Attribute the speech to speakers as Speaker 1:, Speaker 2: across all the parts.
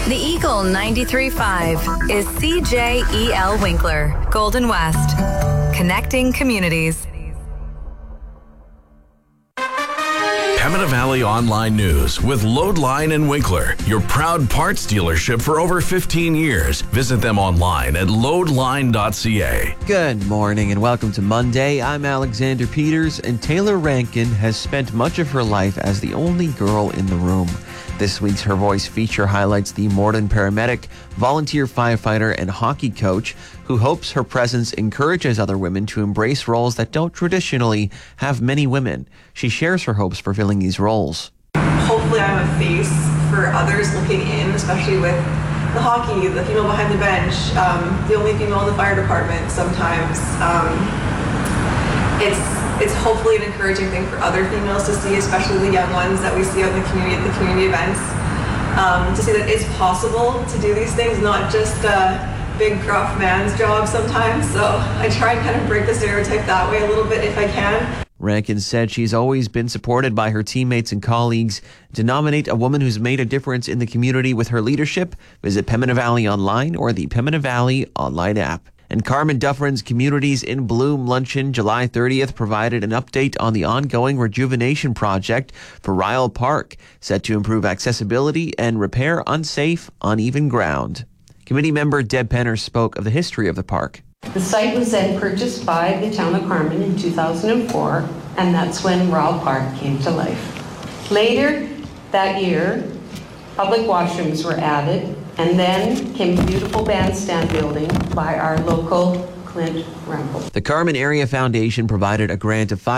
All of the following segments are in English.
Speaker 1: The Eagle 93.5 is CJEL Winkler, Golden West. Connecting communities.
Speaker 2: Pembina Valley Online News with Loadline and Winkler, your proud parts dealership for over 15 years. Visit them online at loadline.ca.
Speaker 3: Good morning and welcome to Monday. I'm Alexander Peters, and Taylor Rankin has spent much of her life as the only girl in the room. This week's Her Voice feature highlights the Morden paramedic, volunteer firefighter, and hockey coach who hopes her presence encourages other women to embrace roles that don't traditionally have many women. She shares her hopes for filling these roles.
Speaker 4: Hopefully I'm a face for others looking in, especially with the hockey, the female behind the bench, the only female in the fire department sometimes. It's hopefully an encouraging thing for other females to see, especially the young ones that we see out in the community at the community events, to see that it's possible to do these things, not just a big gruff man's job sometimes. So I try and kind of break the stereotype that way a little bit if I can.
Speaker 3: Rankin said she's always been supported by her teammates and colleagues. To nominate a woman who's made a difference in the community with her leadership, visit Pembina Valley Online or the Pembina Valley Online app. And Carmen Dufferin's Communities in Bloom luncheon July 30th provided an update on the ongoing rejuvenation project for Ryle Park, set to improve accessibility and repair unsafe, uneven ground. Committee member Deb Penner spoke of the history of the park.
Speaker 5: The site was then purchased by the town of Carmen in 2004, and that's when Ryle Park came to life. Later that year, public washrooms were added, and then came a beautiful bandstand building by our local Clint Rempel.
Speaker 3: The Carmen Area Foundation provided a grant of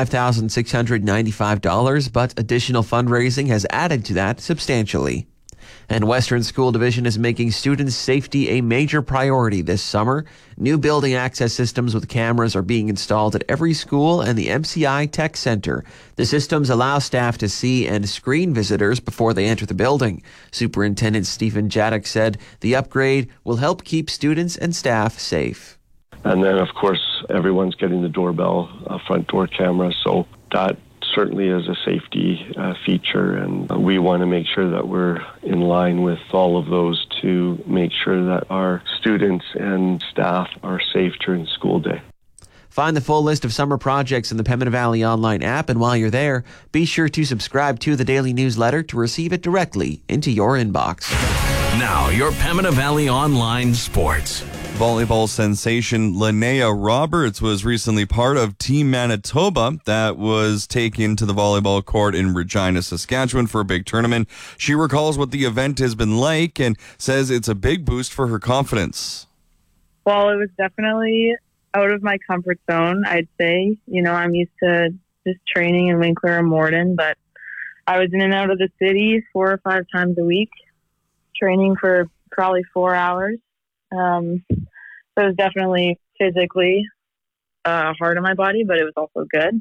Speaker 3: $5,695, but additional fundraising has added to that substantially. And Western School Division is making students' safety a major priority this summer. New building access systems with cameras are being installed at every school and the MCI Tech Center. The systems allow staff to see and screen visitors before they enter the building. Superintendent Stephen Jaddock said the upgrade will help keep students and staff safe.
Speaker 6: And then, of course, everyone's getting the doorbell, front door camera, so that certainly is a safety feature, and we want to make sure that we're in line with all of those to make sure that our students and staff are safe during school day.
Speaker 3: Find the full list of summer projects in the Pembina Valley Online app, and while you're there, be sure to subscribe to the daily newsletter to receive it directly into your inbox.
Speaker 2: Now, your Pembina Valley Online Sports.
Speaker 7: Volleyball sensation Linnea Roberts was recently part of Team Manitoba that was taken to the volleyball court in Regina, Saskatchewan for a big tournament. She recalls what the event has been like and says it's a big boost for her confidence.
Speaker 8: Well, it was definitely out of my comfort zone, I'd say. You know, I'm used to just training in Winkler and Morden, but I was in and out of the city 4 or 5 times a week, training for probably 4 hours. So it was definitely physically hard on my body, but it was also good.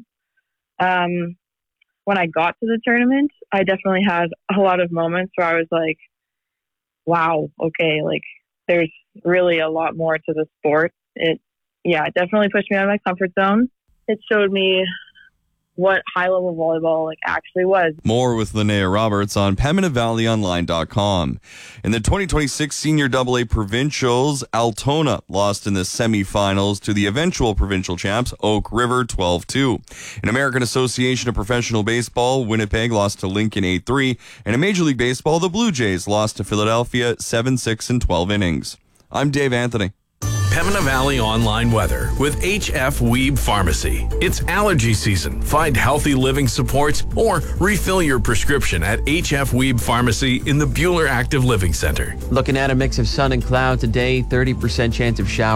Speaker 8: When I got to the tournament, I definitely had a lot of moments where I was like, wow, okay, like there's really a lot more to the sport. It definitely pushed me out of my comfort zone. It showed me what high-level volleyball actually was.
Speaker 7: More with Linnea Roberts on PembinaValleyOnline.com. In the 2026 Senior AA Provincials, Altona lost in the semifinals to the eventual provincial champs, Oak River, 12-2. In American Association of Professional Baseball, Winnipeg lost to Lincoln 8-3. And in Major League Baseball, the Blue Jays lost to Philadelphia 7-6 in 12 innings. I'm Dave Anthony.
Speaker 2: Pembina Valley Online weather with HF Weeb Pharmacy. It's allergy season. Find healthy living supports or refill your prescription at HF Weeb Pharmacy in the Bueller Active Living Center.
Speaker 3: Looking at a mix of sun and cloud today, 30% chance of showers.